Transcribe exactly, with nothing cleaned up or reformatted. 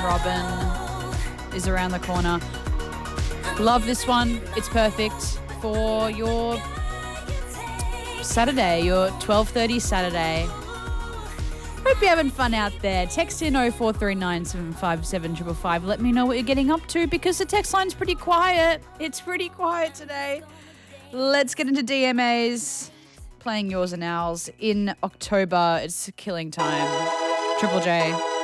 Robin is around the corner. Love this one. It's perfect for your Saturday, your twelve thirty Saturday. Hope you're having fun out there. Text in oh four three nine, seven five seven, five five five. Let me know what you're getting up to because the text line's pretty quiet. It's pretty quiet today. Let's get into D M As. Playing yours and ours in October. It's killing time. Triple J.